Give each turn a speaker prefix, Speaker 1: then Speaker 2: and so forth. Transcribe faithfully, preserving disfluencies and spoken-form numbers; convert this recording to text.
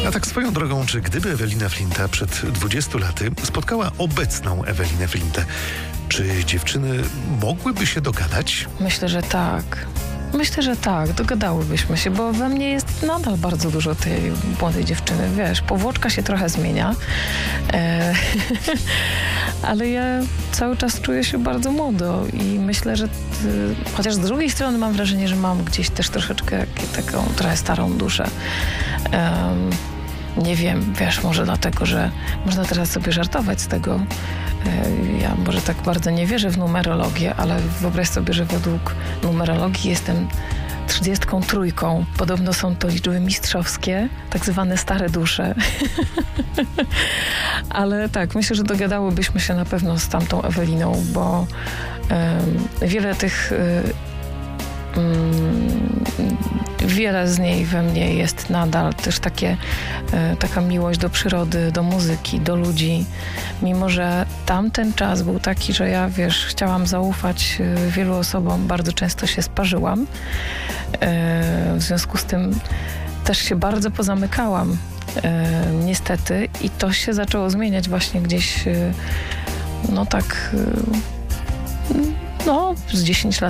Speaker 1: A tak swoją drogą, czy gdyby Ewelina Flinta przed dwudziestu laty spotkała obecną Ewelinę Flintę, czy dziewczyny mogłyby się dogadać?
Speaker 2: Myślę, że tak. Myślę, że tak, dogadałybyśmy się, bo we mnie jest nadal bardzo dużo tej młodej dziewczyny, wiesz, powłoczka się trochę zmienia, e, ale ja cały czas czuję się bardzo młodo i myślę, że ty, chociaż z drugiej strony mam wrażenie, że mam gdzieś też troszeczkę taką trochę starą duszę. Um, nie wiem, wiesz, może dlatego, że można teraz sobie żartować z tego. Ja może tak bardzo nie wierzę w numerologię, ale wyobraź sobie, że według numerologii jestem trzydziestką trójką. Podobno są to liczby mistrzowskie, tak zwane stare dusze. Ale tak, myślę, że dogadałybyśmy się na pewno z tamtą Eweliną, bo um, wiele tych um, wiele z niej we mnie jest nadal też takie, e, taka miłość do przyrody, do muzyki, do ludzi. Mimo że tamten czas był taki, że ja, wiesz, chciałam zaufać e, wielu osobom, bardzo często się sparzyłam. E, w związku z tym też się bardzo pozamykałam, e, niestety. I to się zaczęło zmieniać właśnie gdzieś, e, no tak, e, no z dziesięć lat